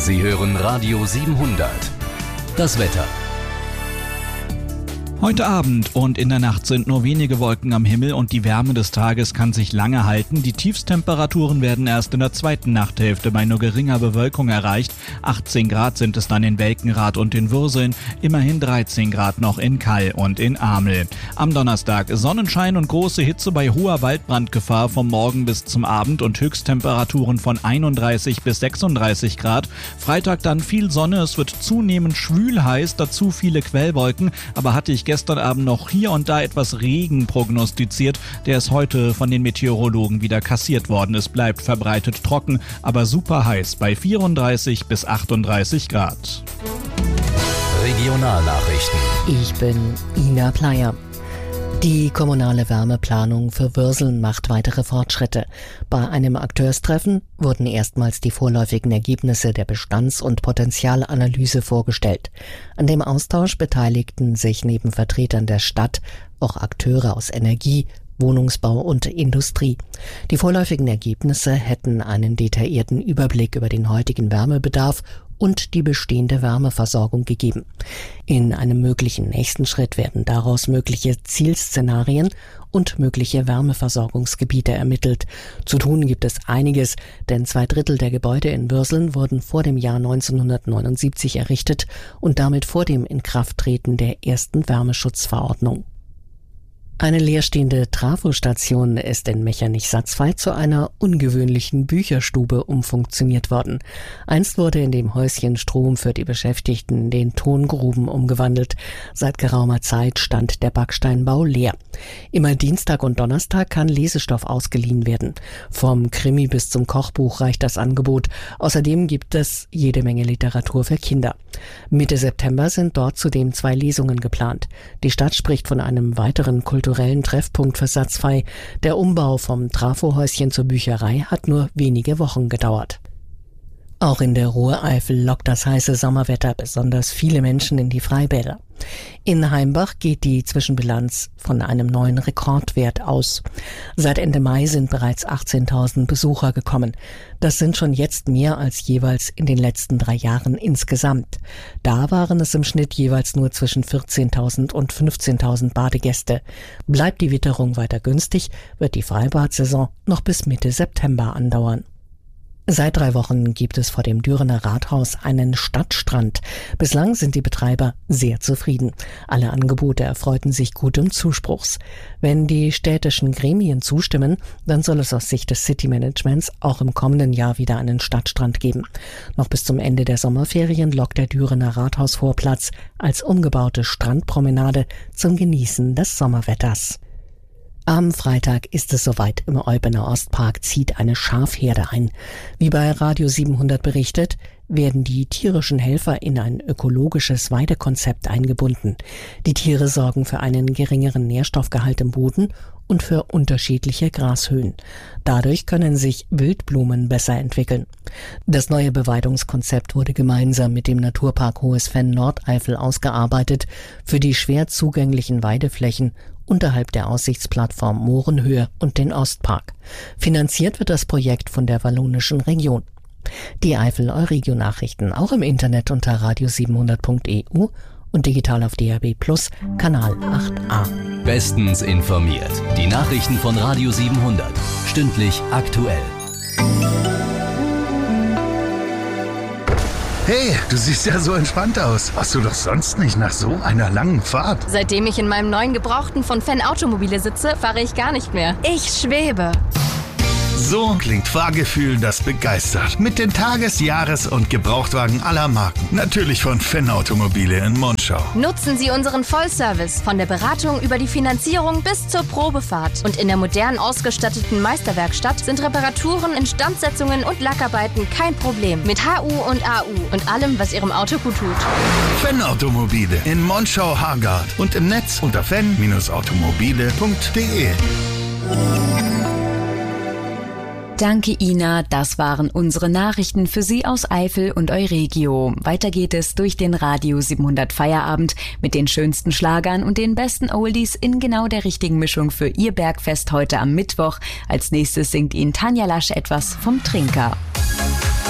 Sie hören Radio 700. Das Wetter. Heute Abend und in der Nacht sind nur wenige Wolken am Himmel und die Wärme des Tages kann sich lange halten. Die Tiefstemperaturen werden erst in der zweiten Nachthälfte bei nur geringer Bewölkung erreicht. 18 Grad sind es dann in Welkenrath und in Würseln, immerhin 13 Grad noch in Kall und in Amel. Am Donnerstag Sonnenschein und große Hitze bei hoher Waldbrandgefahr vom Morgen bis zum Abend und Höchsttemperaturen von 31 bis 36 Grad. Freitag dann viel Sonne, es wird zunehmend schwül heiß, dazu viele Quellwolken, aber hatte ich gestern Abend noch hier und da etwas Regen prognostiziert, der ist heute von den Meteorologen wieder kassiert worden. Es bleibt verbreitet trocken, aber super heiß bei 34 bis 38 Grad. Regionalnachrichten. Ich bin Ina Pleyer. Die kommunale Wärmeplanung für Würseln macht weitere Fortschritte. Bei einem Akteurstreffen wurden erstmals die vorläufigen Ergebnisse der Bestands- und Potenzialanalyse vorgestellt. An dem Austausch beteiligten sich neben Vertretern der Stadt auch Akteure aus Energie, Wohnungsbau und Industrie. Die vorläufigen Ergebnisse hätten einen detaillierten Überblick über den heutigen Wärmebedarf und die bestehende Wärmeversorgung gegeben. In einem möglichen nächsten Schritt werden daraus mögliche Zielszenarien und mögliche Wärmeversorgungsgebiete ermittelt. Zu tun gibt es einiges, denn 2/3 der Gebäude in Würseln wurden vor dem Jahr 1979 errichtet und damit vor dem Inkrafttreten der ersten Wärmeschutzverordnung. Eine leerstehende Trafostation ist in Mechernich-Satzwey zu einer ungewöhnlichen Bücherstube umfunktioniert worden. Einst wurde in dem Häuschen Strom für die Beschäftigten in den Tongruben umgewandelt. Seit geraumer Zeit stand der Backsteinbau leer. Immer Dienstag und Donnerstag kann Lesestoff ausgeliehen werden. Vom Krimi bis zum Kochbuch reicht das Angebot. Außerdem gibt es jede Menge Literatur für Kinder. Mitte September sind dort zudem 2 Lesungen geplant. Die Stadt spricht von einem weiteren kulturellen Treffpunkt für Satzwey. Der Umbau vom Trafohäuschen zur Bücherei hat nur wenige Wochen gedauert. Auch in der Ruhr-Eifel lockt das heiße Sommerwetter besonders viele Menschen in die Freibäder. In Heimbach geht die Zwischenbilanz von einem neuen Rekordwert aus. Seit Ende Mai sind bereits 18.000 Besucher gekommen. Das sind schon jetzt mehr als jeweils in den letzten 3 Jahren insgesamt. Da waren es im Schnitt jeweils nur zwischen 14.000 und 15.000 Badegäste. Bleibt die Witterung weiter günstig, wird die Freibad-Saison noch bis Mitte September andauern. Seit 3 Wochen gibt es vor dem Dürener Rathaus einen Stadtstrand. Bislang sind die Betreiber sehr zufrieden. Alle Angebote erfreuten sich gutem Zuspruchs. Wenn die städtischen Gremien zustimmen, dann soll es aus Sicht des City-Managements auch im kommenden Jahr wieder einen Stadtstrand geben. Noch bis zum Ende der Sommerferien lockt der Dürener Rathausvorplatz als umgebaute Strandpromenade zum Genießen des Sommerwetters. Am Freitag ist es soweit. Im Eubener Ostpark zieht eine Schafherde ein. Wie bei Radio 700 berichtet, werden die tierischen Helfer in ein ökologisches Weidekonzept eingebunden. Die Tiere sorgen für einen geringeren Nährstoffgehalt im Boden und für unterschiedliche Grashöhen. Dadurch können sich Wildblumen besser entwickeln. Das neue Beweidungskonzept wurde gemeinsam mit dem Naturpark Hohes Venn Nordeifel ausgearbeitet für die schwer zugänglichen Weideflächen unterhalb der Aussichtsplattform Mohrenhöhe und den Ostpark. Finanziert wird das Projekt von der wallonischen Region. Die Eifel-Euregio-Nachrichten auch im Internet unter radio700.eu und digital auf DAB+ Kanal 8a. Bestens informiert. Die Nachrichten von Radio 700. Stündlich aktuell. Hey, du siehst ja so entspannt aus. Warst du doch sonst nicht nach so einer langen Fahrt? Seitdem ich in meinem neuen Gebrauchten von Fenn Automobile sitze, fahre ich gar nicht mehr. Ich schwebe. So klingt Fahrgefühl, das begeistert. Mit den Tages-, Jahres- und Gebrauchtwagen aller Marken. Natürlich von Fenn Automobile in Monschau. Nutzen Sie unseren Vollservice von der Beratung über die Finanzierung bis zur Probefahrt. Und in der modern ausgestatteten Meisterwerkstatt sind Reparaturen, Instandsetzungen und Lackarbeiten kein Problem. Mit HU und AU und allem, was Ihrem Auto gut tut. Fenn Automobile in Monschau-Hargard und im Netz unter fenn-automobile.de. Danke, Ina. Das waren unsere Nachrichten für Sie aus Eifel und Euregio. Weiter geht es durch den Radio 700 Feierabend mit den schönsten Schlagern und den besten Oldies in genau der richtigen Mischung für Ihr Bergfest heute am Mittwoch. Als nächstes singt Ihnen Tanja Lasch etwas vom Trinker.